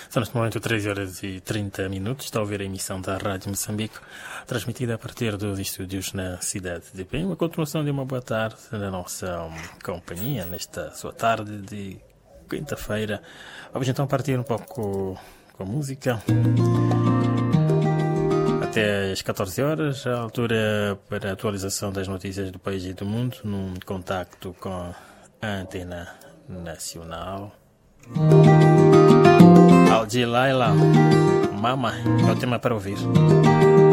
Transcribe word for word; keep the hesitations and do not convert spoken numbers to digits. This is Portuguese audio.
São neste momento três horas e trinta minutos. Está a ouvir a emissão da Rádio Moçambique, transmitida a partir dos estúdios na cidade de Belém. Uma continuação de uma boa tarde na nossa um, companhia, nesta sua tarde de quinta-feira. Vamos então partir um pouco com a música. Até às catorze horas, a altura para a atualização das notícias do país e do mundo, num contacto com a Antena Nacional. Aldi Laila, Mama, é o tema para ouvir.